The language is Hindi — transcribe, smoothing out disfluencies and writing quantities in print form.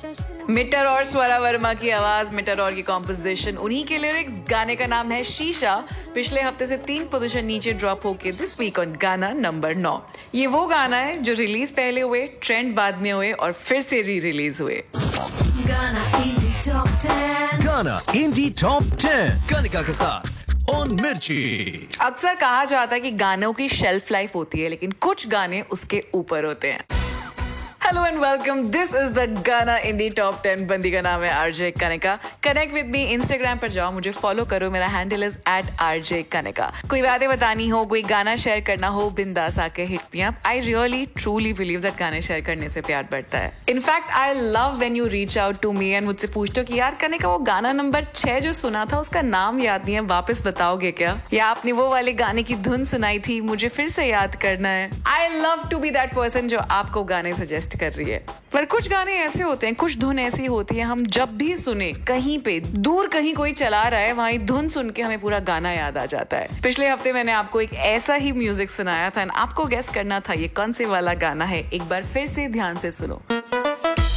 मिटर और स्वरा वर्मा की आवाज, मिटर और की कॉम्पोजिशन, उन्हीं के लिरिक्स। गाने का नाम है शीशा। पिछले हफ्ते से 3 पोजीशन नीचे ड्रॉप होके दिस वीक ऑन गाना नंबर 9। ये वो गाना है जो रिलीज पहले हुए, ट्रेंड बाद में हुए और फिर से री रिलीज हुए। गाना इंडी टॉप 10 कनिका के साथ ऑन मिर्ची। अक्सर कहा जाता है कि गानों की शेल्फ लाइफ होती है, लेकिन कुछ गाने उसके ऊपर होते हैं। Hello and welcome, this is the गाना इंडी टॉप 10। बंदी का नाम है RJ Kanika. Connect with me, Instagram पर जाओ, मुझे फॉलो करो, मेरा हैंडल इज @RJ कनिका। कोई बातें बतानी हो, कोई गाना शेयर करना हो, बिंदास आके hit me up. I really truly believe that गाने शेयर करने से प्यार बढ़ता है। In fact I love when you reach out to me and मुझसे पूछते हो कि यार कनिका, वो गाना नंबर 6 जो सुना था उसका नाम याद नहीं है, वापस बताओगे क्या? या आपने वो वाले गाने की धुन सुनाई थी, मुझे फिर से याद करना है। I love to be that person जो आपको गाने सजेस्ट कर रही है। पर कुछ गाने ऐसे होते हैं, कुछ धुन ऐसी होती है, हम जब भी सुने, कहीं पे दूर कहीं कोई चला रहा है, वहीं धुन सुन के हमें पूरा गाना याद आ जाता है। पिछले हफ्ते मैंने आपको एक ऐसा ही म्यूजिक सुनाया था, आपको गेस करना था ये कौन से वाला गाना है। एक बार फिर से ध्यान से सुनो।